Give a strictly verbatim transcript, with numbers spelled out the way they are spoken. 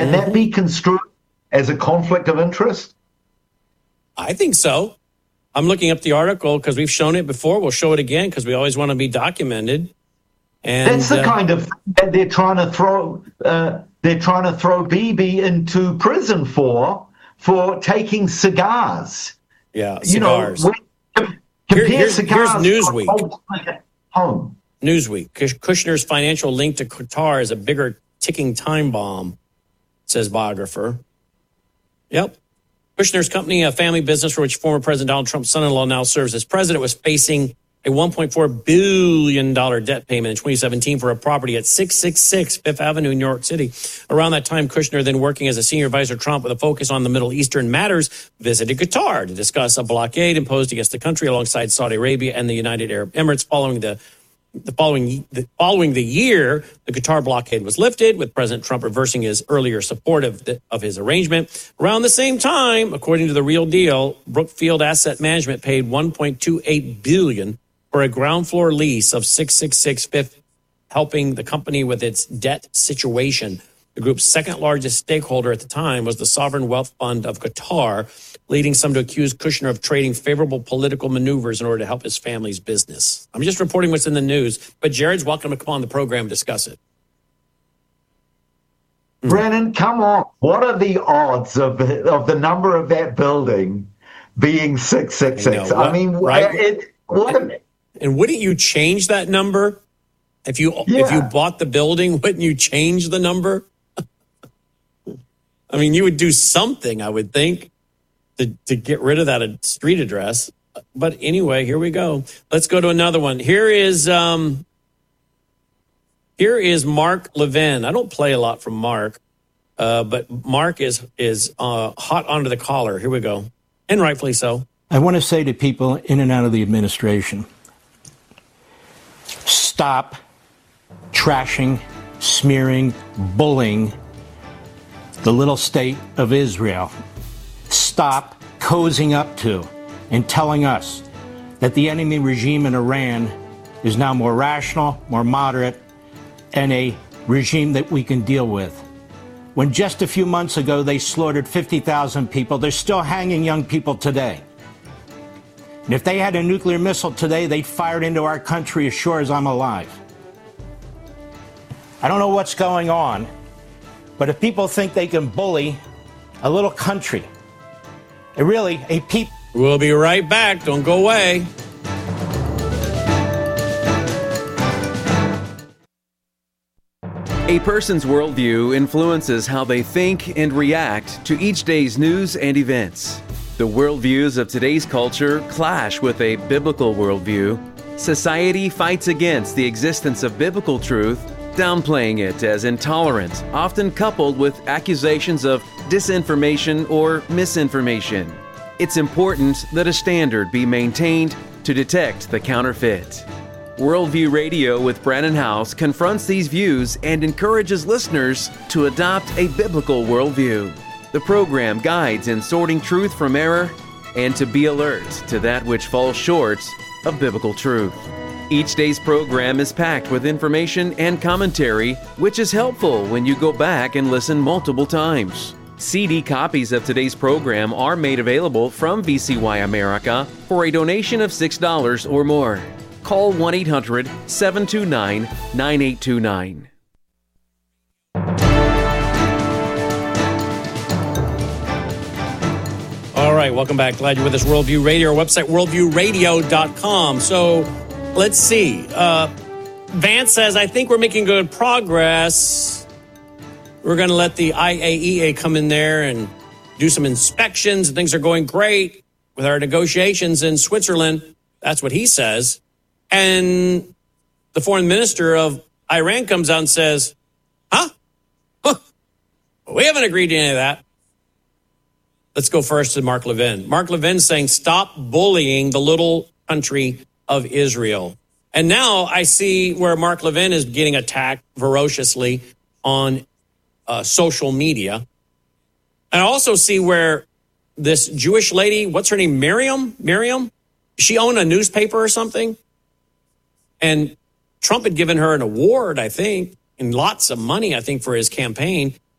Can mm-hmm. that be construed as a conflict of interest? I think so. I'm looking up the article because we've shown it before. We'll show it again because we always want to be documented. And that's the uh, kind of thing that they're trying to throw. Uh, they're trying to throw Bibi into prison for for taking cigars. Yeah, cigars. You know, when, compare Here, here's, cigars here's Newsweek. Home. Newsweek. Kushner's financial link to Qatar is a bigger ticking time bomb, says biographer. Yep. Kushner's company, a family business for which former President Donald Trump's son-in-law now serves as president, was facing a one point four billion dollars debt payment in twenty seventeen for a property at six sixty-six Fifth Avenue, New York City. Around that time, Kushner, then working as a senior advisor to Trump with a focus on the Middle Eastern matters, visited Qatar to discuss a blockade imposed against the country alongside Saudi Arabia and the United Arab Emirates. Following the the following the following the year, the Qatar blockade was lifted, with President Trump reversing his earlier support of, the, of his arrangement. Around the same time, according to The Real Deal, Brookfield Asset Management paid one point two eight billion dollars for a ground floor lease of six sixty-six Fifth, helping the company with its debt situation. The group's second largest stakeholder at the time was the Sovereign Wealth Fund of Qatar, leading some to accuse Kushner of trading favorable political maneuvers in order to help his family's business. I'm just reporting what's in the news, but Jared's welcome to come on the program and discuss it. Brennan, come on. What are the odds of, of the number of that building being six six six? I, I mean, right? it, what a, And wouldn't you change that number? If you yeah. if you bought the building, wouldn't you change the number? I mean, you would do something, I would think, to, to get rid of that street address. But anyway, here we go. Let's go to another one. Here is um, here is Mark Levin. I don't play a lot from Mark, uh, but Mark is is uh, hot under the collar. Here we go, and rightfully so. I want to say to people in and out of the administration, stop trashing, smearing, bullying the little state of Israel. Stop cozying up to and telling us that the enemy regime in Iran is now more rational, more moderate, and a regime that we can deal with. When just a few months ago they slaughtered fifty thousand people, they're still hanging young people today. And if they had a nuclear missile today, they'd fire it into our country as sure as I'm alive. I don't know what's going on, but if people think they can bully a little country, it really, a people... We'll be right back. Don't go away. A person's worldview influences how they think and react to each day's news and events. The worldviews of today's culture clash with a biblical worldview. Society fights against the existence of biblical truth, downplaying it as intolerant, often coupled with accusations of disinformation or misinformation. It's important that a standard be maintained to detect the counterfeit. Worldview Radio with Brannon Howse confronts these views and encourages listeners to adopt a biblical worldview. The program guides in sorting truth from error and to be alert to that which falls short of biblical truth. Each day's program is packed with information and commentary, which is helpful when you go back and listen multiple times. C D copies of today's program are made available from V C Y America for a donation of six dollars or more. Call one eight hundred seven two nine nine eight two nine. All right, welcome back. Glad you're with us. Worldview Radio, our website, worldview radio dot com. So let's see. Uh, Vance says, I think we're making good progress. We're going to let the I A E A come in there and do some inspections. And things are going great with our negotiations in Switzerland. That's what he says. And the foreign minister of Iran comes out and says, huh? huh? We haven't agreed to any of that. Let's go first to Mark Levin. Mark Levin saying, stop bullying the little country of Israel. And now I see where Mark Levin is getting attacked ferociously on uh, social media. I also see where this Jewish lady, what's her name, Miriam? Miriam? She owned a newspaper or something. And Trump had given her an award, I think, and lots of money, I think, for his campaign.